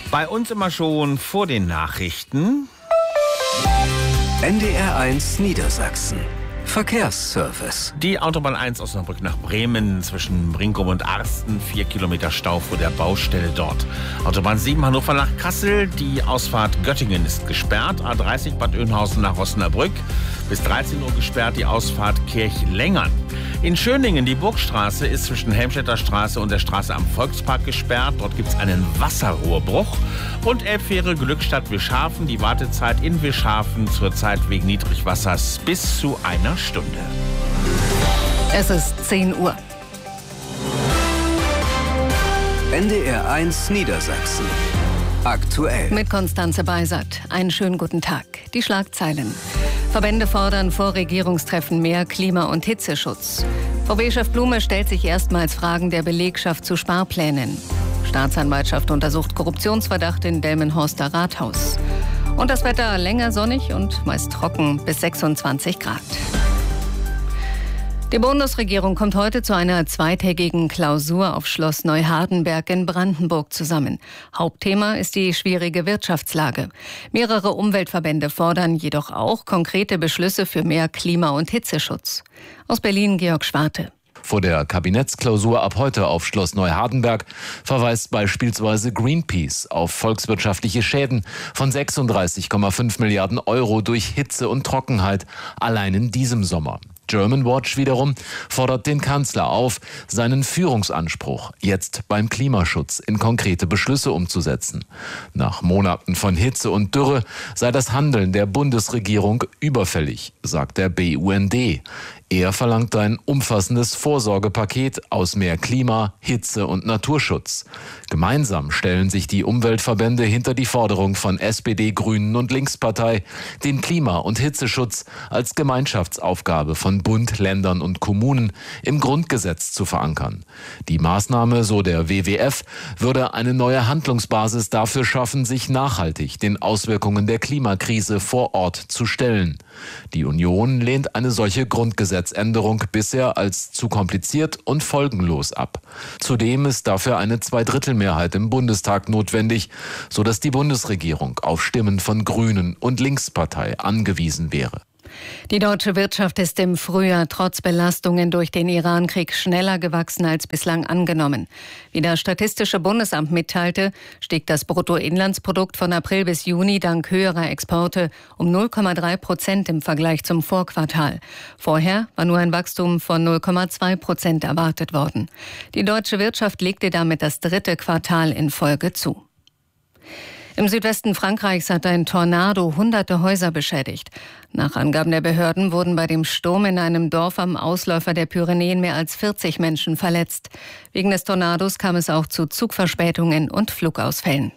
Bei uns immer schon vor den Nachrichten. NDR1 Niedersachsen. Verkehrsservice. Die Autobahn 1 Osnabrück nach Bremen zwischen Brinkum und Arsten. 4 Kilometer Stau vor der Baustelle dort. Autobahn 7 Hannover nach Kassel. Die Ausfahrt Göttingen ist gesperrt. A30 Bad Oeynhausen nach Osnabrück. Bis 13 Uhr gesperrt die Ausfahrt Kirchlengern. In Schöningen, die Burgstraße ist zwischen Helmstedter Straße und der Straße am Volkspark gesperrt. Dort gibt es einen Wasserrohrbruch. Und Elbfähre Glückstadt Wischhafen. Die Wartezeit in Wischhafen zurzeit wegen Niedrigwassers bis zu einer Stunde. Es ist 10 Uhr. NDR1 Niedersachsen. Aktuell. Mit Konstanze Beisert. Einen schönen guten Tag. Die Schlagzeilen. Verbände fordern vor Regierungstreffen mehr Klima- und Hitzeschutz. VW-Chef Blume stellt sich erstmals Fragen der Belegschaft zu Sparplänen. Staatsanwaltschaft untersucht Korruptionsverdacht in Delmenhorster Rathaus. Und das Wetter länger sonnig und meist trocken bis 26 Grad. Die Bundesregierung kommt heute zu einer zweitägigen Klausur auf Schloss Neuhardenberg in Brandenburg zusammen. Hauptthema ist die schwierige Wirtschaftslage. Mehrere Umweltverbände fordern jedoch auch konkrete Beschlüsse für mehr Klima- und Hitzeschutz. Aus Berlin Georg Schwarte. Vor der Kabinettsklausur ab heute auf Schloss Neuhardenberg verweist beispielsweise Greenpeace auf volkswirtschaftliche Schäden von 36,5 Milliarden Euro durch Hitze und Trockenheit allein in diesem Sommer. Germanwatch wiederum fordert den Kanzler auf, seinen Führungsanspruch jetzt beim Klimaschutz in konkrete Beschlüsse umzusetzen. Nach Monaten von Hitze und Dürre sei das Handeln der Bundesregierung überfällig, sagt der BUND. Er verlangt ein umfassendes Vorsorgepaket aus mehr Klima, Hitze und Naturschutz. Gemeinsam stellen sich die Umweltverbände hinter die Forderung von SPD, Grünen und Linkspartei, den Klima- und Hitzeschutz als Gemeinschaftsaufgabe von Bund, Ländern und Kommunen im Grundgesetz zu verankern. Die Maßnahme, so der WWF, würde eine neue Handlungsbasis dafür schaffen, sich nachhaltig den Auswirkungen der Klimakrise vor Ort zu stellen. Die Union lehnt eine solche Grundgesetzänderung bisher als zu kompliziert und folgenlos ab. Zudem ist dafür eine Zweidrittelmehrheit im Bundestag notwendig, sodass die Bundesregierung auf Stimmen von Grünen und Linkspartei angewiesen wäre. Die deutsche Wirtschaft ist im Frühjahr trotz Belastungen durch den Irankrieg schneller gewachsen als bislang angenommen. Wie das Statistische Bundesamt mitteilte, stieg das Bruttoinlandsprodukt von April bis Juni dank höherer Exporte um 0,3% im Vergleich zum Vorquartal. Vorher war nur ein Wachstum von 0,2% erwartet worden. Die deutsche Wirtschaft legte damit das 3. Quartal in Folge zu. Im Südwesten Frankreichs hat ein Tornado hunderte Häuser beschädigt. Nach Angaben der Behörden wurden bei dem Sturm in einem Dorf am Ausläufer der Pyrenäen mehr als 40 Menschen verletzt. Wegen des Tornados kam es auch zu Zugverspätungen und Flugausfällen.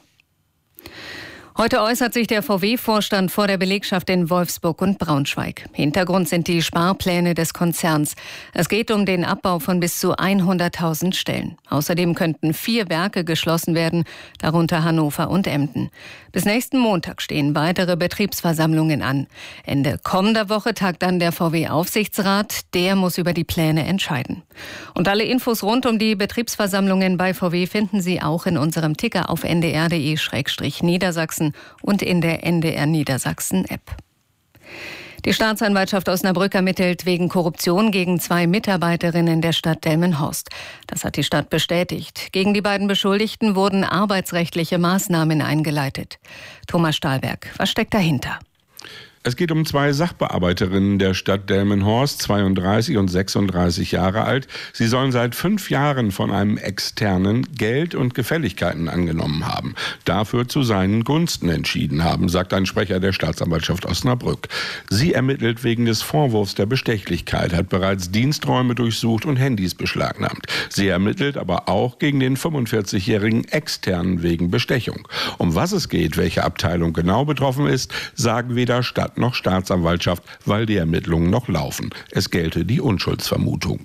Heute äußert sich der VW-Vorstand vor der Belegschaft in Wolfsburg und Braunschweig. Hintergrund sind die Sparpläne des Konzerns. Es geht um den Abbau von bis zu 100.000 Stellen. Außerdem könnten 4 Werke geschlossen werden, darunter Hannover und Emden. Bis nächsten Montag stehen weitere Betriebsversammlungen an. Ende kommender Woche tagt dann der VW-Aufsichtsrat. Der muss über die Pläne entscheiden. Und alle Infos rund um die Betriebsversammlungen bei VW finden Sie auch in unserem Ticker auf ndr.de/Niedersachsen und in der NDR Niedersachsen App. Die Staatsanwaltschaft Osnabrück ermittelt wegen Korruption gegen 2 Mitarbeiterinnen der Stadt Delmenhorst. Das hat die Stadt bestätigt. Gegen die beiden Beschuldigten wurden arbeitsrechtliche Maßnahmen eingeleitet. Thomas Stahlberg, was steckt dahinter? Es geht um 2 Sachbearbeiterinnen der Stadt Delmenhorst, 32 und 36 Jahre alt. Sie sollen seit 5 Jahren von einem Externen Geld und Gefälligkeiten angenommen haben. Dafür zu seinen Gunsten entschieden haben, sagt ein Sprecher der Staatsanwaltschaft Osnabrück. Sie ermittelt wegen des Vorwurfs der Bestechlichkeit, hat bereits Diensträume durchsucht und Handys beschlagnahmt. Sie ermittelt aber auch gegen den 45-jährigen Externen wegen Bestechung. Um was es geht, welche Abteilung genau betroffen ist, sagen weder Stadt noch Staatsanwaltschaft, weil die Ermittlungen noch laufen. Es gelte die Unschuldsvermutung.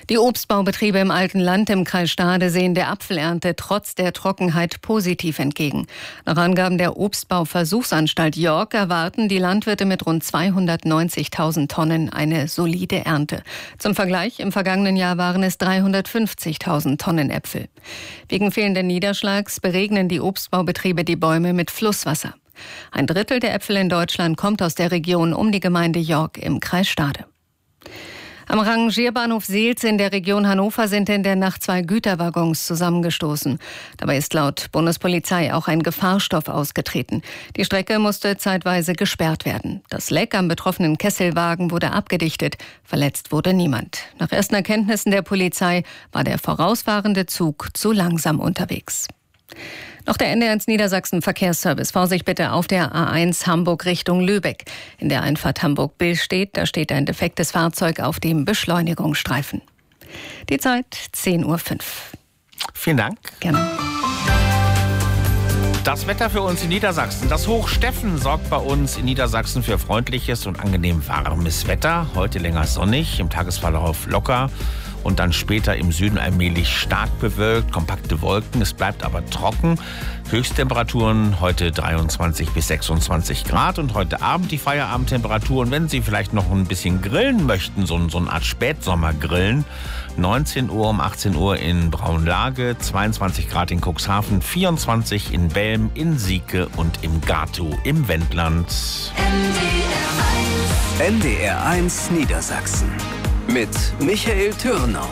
Die Obstbaubetriebe im Alten Land im Kreis Stade sehen der Apfelernte trotz der Trockenheit positiv entgegen. Nach Angaben der Obstbauversuchsanstalt York erwarten die Landwirte mit rund 290.000 Tonnen eine solide Ernte. Zum Vergleich, im vergangenen Jahr waren es 350.000 Tonnen Äpfel. Wegen fehlenden Niederschlags beregnen die Obstbaubetriebe die Bäume mit Flusswasser. 1/3 der Äpfel in Deutschland kommt aus der Region um die Gemeinde York im Kreis Stade. Am Rangierbahnhof Seelz in der Region Hannover sind in der Nacht 2 Güterwaggons zusammengestoßen. Dabei ist laut Bundespolizei auch ein Gefahrstoff ausgetreten. Die Strecke musste zeitweise gesperrt werden. Das Leck am betroffenen Kesselwagen wurde abgedichtet. Verletzt wurde niemand. Nach ersten Erkenntnissen der Polizei war der vorausfahrende Zug zu langsam unterwegs. Noch der NDR1 Niedersachsen Verkehrsservice. Vorsicht bitte auf der A1 Hamburg Richtung Lübeck. In der Einfahrt Hamburg-Billstedt, da steht ein defektes Fahrzeug auf dem Beschleunigungsstreifen. Die Zeit 10:05 Uhr. Vielen Dank. Gerne. Das Wetter für uns in Niedersachsen. Das Hoch Steffen sorgt bei uns in Niedersachsen für freundliches und angenehm warmes Wetter. Heute länger sonnig, im Tagesverlauf locker. Und dann später im Süden allmählich stark bewölkt, kompakte Wolken. Es bleibt aber trocken. Höchsttemperaturen heute 23 bis 26 Grad. Und heute Abend die Feierabendtemperatur. Und wenn Sie vielleicht noch ein bisschen grillen möchten, so eine Art Spätsommergrillen, 19 Uhr um 18 Uhr in Braunlage, 22 Grad in Cuxhaven, 24 in Belm, in Sieke und im Gatow im Wendland. NDR1 Niedersachsen mit Michael Türnau.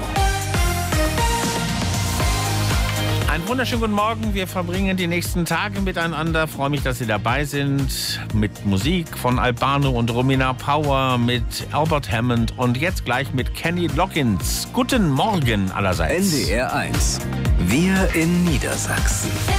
Einen wunderschönen guten Morgen. Wir verbringen die nächsten Tage miteinander. Ich freue mich, dass Sie dabei sind. Mit Musik von Albano und Romina Power, mit Albert Hammond und jetzt gleich mit Kenny Loggins. Guten Morgen allerseits. NDR1. Wir in Niedersachsen.